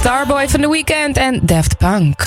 Starboy van The Weeknd en Daft Punk.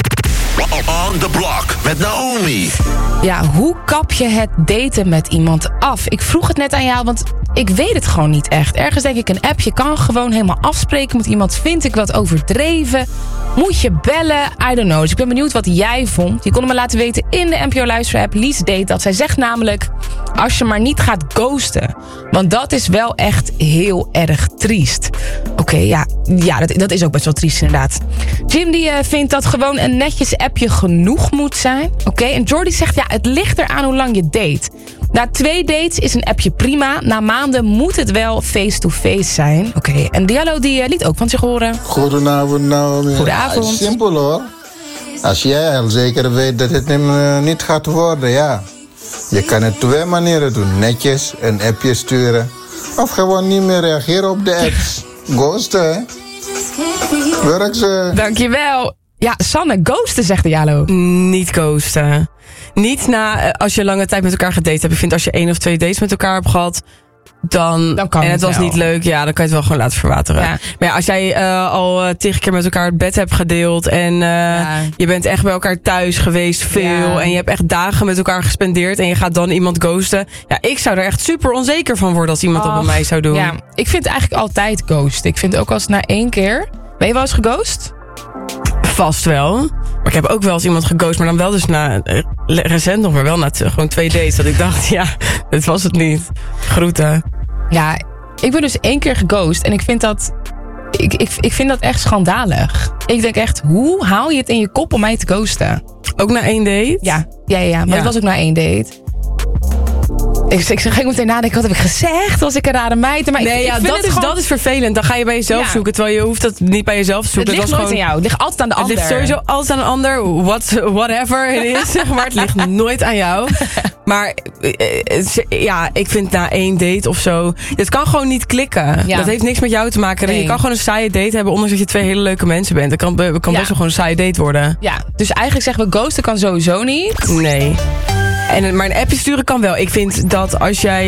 On the Block met Naomi. Ja, hoe kap je het daten met iemand af? Ik vroeg het net aan jou, want ik weet het gewoon niet echt. Ergens denk ik, een app, je kan gewoon helemaal afspreken met iemand. Vind ik wat overdreven? Moet je bellen? I don't know. Dus ik ben benieuwd wat jij vond. Je kon me laten weten in de NPO Luister-app. Lies deed dat. Zij zegt namelijk, als je maar niet gaat ghosten. Want dat is wel echt heel erg triest. Oké, ja, dat is ook best wel triest inderdaad. Jim die vindt dat gewoon een netjes appje genoeg moet zijn. Oké, en Jordi zegt, ja, het ligt eraan hoe lang je date. Na 2 dates is een appje prima. Na maanden moet het wel face-to-face zijn. Oké, en Diallo die liet ook van zich horen. Goedenavond, Naomi. Goedenavond. Ja, simpel hoor. Als jij al zeker weet dat het hem niet gaat worden, ja. Je kan het 2 manieren doen. Netjes een appje sturen. Of gewoon niet meer reageren op de apps. Ghosten, hè. Werk ze. Dankjewel. Ja, Sanne, ghosten, zegt Diallo. Niet ghosten. Niet als je lange tijd met elkaar gedate hebt. Ik vind als je 1 of 2 dates met elkaar hebt gehad, dan kan en het was wel niet leuk, ja, dan kan je het wel gewoon laten verwateren. Ja. Maar ja, als jij al 10 keer met elkaar het bed hebt gedeeld en je bent echt bij elkaar thuis geweest, veel, en je hebt echt dagen met elkaar gespendeerd en je gaat dan iemand ghosten. Ja, ik zou er echt super onzeker van worden als iemand dat bij mij zou doen. Ja, ik vind eigenlijk altijd ghost. Ik vind ook als na 1 keer... Ben je wel eens geghost? Vast wel. Maar ik heb ook wel eens iemand geghost, maar dan wel dus recent nog, maar wel na gewoon 2 dates. Dat ik dacht, ja, dit was het niet. Groeten. Ja, ik ben dus 1 keer geghost en ik vind dat... Ik vind dat echt schandalig. Ik denk echt, hoe haal je het in je kop om mij te ghosten? Ook na 1 date? Ja. Maar het was ook na 1 date. Ik ging meteen nadenken, wat heb ik gezegd? Was ik een rare meid? Maar dat is vervelend. Dan ga je bij jezelf zoeken, terwijl je hoeft dat niet bij jezelf te zoeken. Het ligt nooit aan jou. Het ligt altijd aan de ander. Het ligt sowieso altijd aan een ander. Whatever het is, zeg maar. Het ligt nooit aan jou. Maar ja, ik vind na 1 date of zo... Het kan gewoon niet klikken. Ja. Dat heeft niks met jou te maken. Nee. Je kan gewoon een saaie date hebben, ondanks dat je 2 hele leuke mensen bent. Het kan best wel gewoon een saaie date worden. Ja, dus eigenlijk zeggen we ghosten kan sowieso niet. Nee. Maar een appje sturen kan wel. Ik vind dat als jij...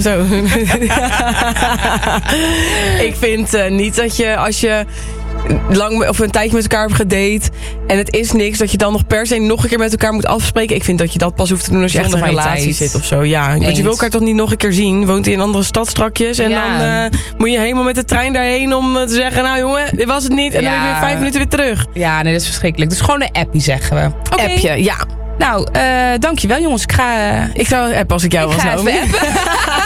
Ik vind niet dat je als je lang of een tijdje met elkaar hebt gedate en het is niks, dat je dan nog per se nog een keer met elkaar moet afspreken. Ik vind dat je dat pas hoeft te doen als je echt in een relatie zit of zo. Ja, want je wil elkaar toch niet nog een keer zien. Woont in een andere stad strakjes. En dan moet je helemaal met de trein daarheen om te zeggen, nou jongen, dit was het niet. En dan ben je weer 5 minuten weer terug. Ja, nee, dat is verschrikkelijk. Dus gewoon een appie, zeggen we. Okay. Appje, ja. Nou, dankjewel jongens. Ik zou appen als ik jou was. Even appen.